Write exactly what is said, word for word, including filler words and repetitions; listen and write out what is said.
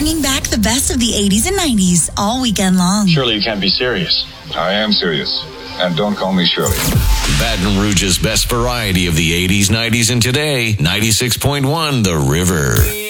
bringing back the best of the eighties and nineties all weekend long. Surely you can't be serious. I am serious. And don't call me Shirley. Baton Rouge's best variety of the eighties, nineties, and today. ninety-six point one The River.